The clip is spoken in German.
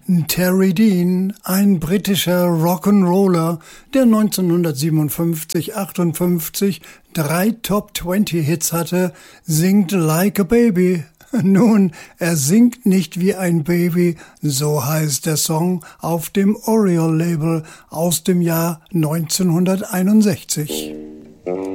Terry Dean, ein britischer Rock'n'Roller, der 1957/58 3 Top-20-Hits hatte, singt Like a Baby. Nun, er singt nicht wie ein Baby, so heißt der Song auf dem Oriole-Label aus dem Jahr 1961.